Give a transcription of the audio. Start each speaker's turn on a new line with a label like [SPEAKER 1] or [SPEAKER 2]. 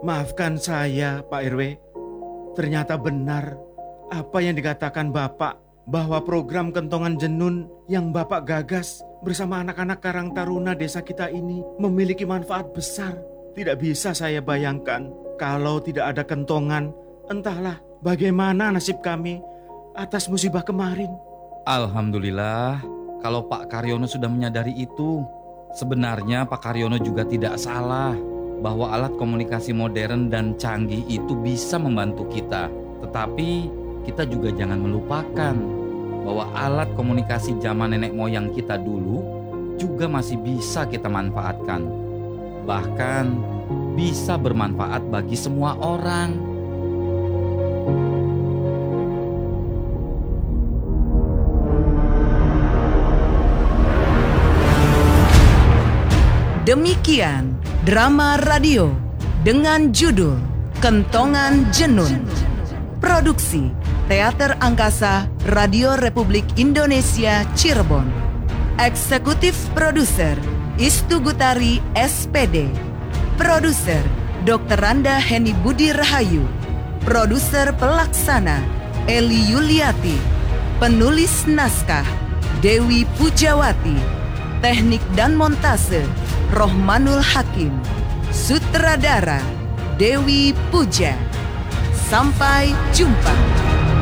[SPEAKER 1] Maafkan saya, Pak RW. Ternyata benar apa yang dikatakan Bapak bahwa program kentongan jenun yang Bapak gagas bersama anak-anak Karang Taruna desa kita ini memiliki manfaat besar. Tidak bisa saya bayangkan kalau tidak ada kentongan, entahlah bagaimana nasib kami atas musibah kemarin.
[SPEAKER 2] Alhamdulillah, kalau Pak Karyono sudah menyadari itu. Sebenarnya Pak Karyono juga tidak salah bahwa alat komunikasi modern dan canggih itu bisa membantu kita. Tetapi kita juga jangan melupakan bahwa alat komunikasi zaman nenek moyang kita dulu juga masih bisa kita manfaatkan. Bahkan bisa bermanfaat bagi semua orang.
[SPEAKER 3] Demikian drama radio dengan judul Kentongan Jenun. Produksi Teater Angkasa Radio Republik Indonesia Cirebon. Eksekutif Produser Istu Gutari SPD. Produser Dr. Randa Heni Budi Rahayu. Produser Pelaksana Eli Yuliati. Penulis naskah Dewi Pujawati. Teknik dan montase Rohmanul Hakim. Sutradara Dewi Puja. Sampai jumpa.